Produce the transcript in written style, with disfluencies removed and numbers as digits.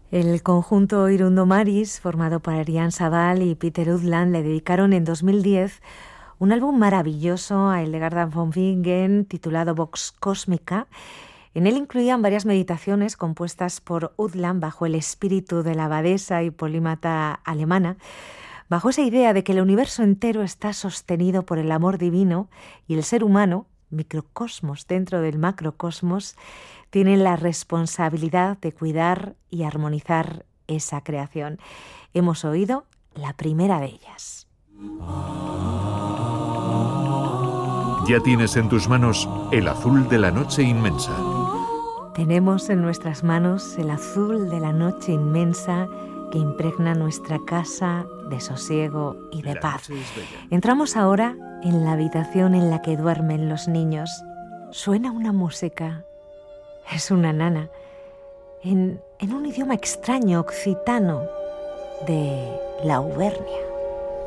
El conjunto Irundo Maris, formado por Ariane Sabal y Peter Udland, le dedicaron en 2010 un álbum maravilloso a Hildegard von Bingen titulado Vox Cósmica. En él incluían varias meditaciones compuestas por Udland bajo el espíritu de la abadesa y polímata alemana, bajo esa idea de que el universo entero está sostenido por el amor divino y el ser humano, microcosmos dentro del macrocosmos, tienen la responsabilidad de cuidar y armonizar esa creación. Hemos oído la primera de ellas. Ya tienes en tus manos el azul de la noche inmensa. Tenemos en nuestras manos el azul de la noche inmensa que impregna nuestra casa de sosiego y de paz. Entramos ahora en la habitación en la que duermen los niños. Suena una música. Es una nana, en un idioma extraño, occitano, de la Auvernia.